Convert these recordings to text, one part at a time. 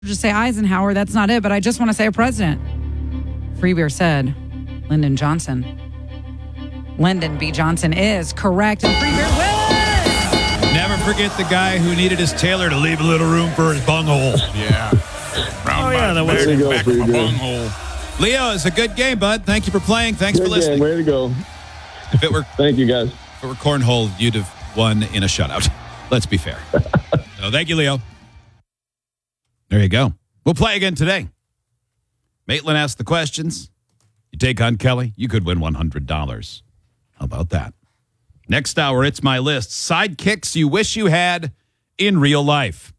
just say Eisenhower. That's not it, but I just want to say a president. Free Beer said Lyndon Johnson. Lyndon B. Johnson is correct, and Free Beer wins! Never forget the guy who needed his tailor to leave a little room for his bunghole. Yeah. That was Way to go, Free Beer. bunghole. Leo, it's a good game, bud. Thank you for playing. Thanks for Good listening. game. Way to go. If it were Thank you, guys. cornhole, you'd have won in a shutout. Let's be fair. So thank you, Leo. There you go. We'll play again today. Maitland asked the questions. You take on Kelly, you could win $100. How about that? Next hour, it's my list. Sidekicks you wish you had in real life.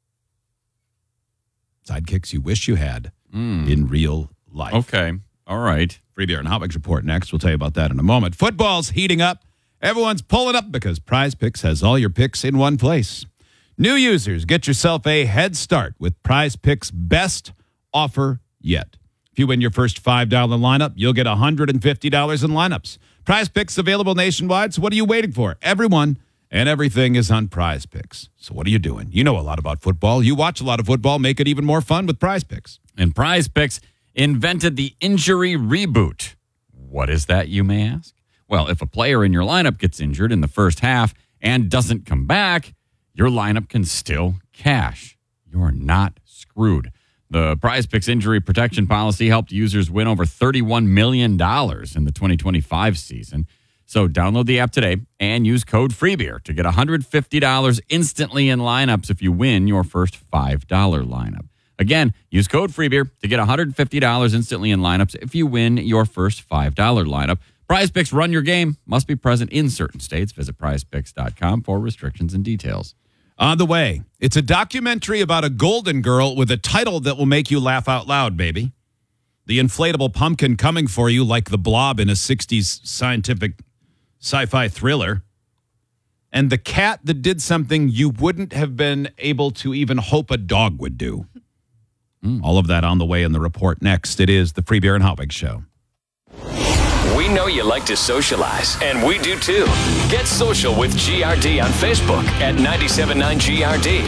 Sidekicks you wish you had in real life. Okay. All right. Free Beer and Hot Wings Report next. We'll tell you about that in a moment. Football's heating up. Everyone's pulling up because Prize Picks has all your picks in one place. New users, get yourself a head start with Prize Picks' best offer yet. If you win your first $5 lineup, you'll get $150 in lineups. Prize Picks available nationwide, so what are you waiting for? Everyone and everything is on Prize Picks. So what are you doing? You know a lot about football. You watch a lot of football. Make it even more fun with Prize Picks. And Prize Picks invented the injury reboot. What is that, you may ask? Well, if a player in your lineup gets injured in the first half and doesn't come back, your lineup can still cash. You're not screwed. The Prize Picks injury protection policy helped users win over $31 million in the 2025 season. So download the app today and use code FREEBEER to get $150 instantly in lineups if you win your first $5 lineup. Again, use code FREEBEER to get $150 instantly in lineups if you win your first $5 lineup. Prize Picks, run your game. Must be present in certain states. Visit prizepicks.com for restrictions and details. On the way, it's a documentary about a golden girl with a title that will make you laugh out loud, baby. The inflatable pumpkin coming for you like the Blob in a 60s scientific sci-fi thriller. And the cat that did something you wouldn't have been able to even hope a dog would do. All of that on the way in the report next. It is the Free Beer and Hot Wings Show. We know you like to socialize, and we do too. Get social with GRD on Facebook at 97.9 GRD.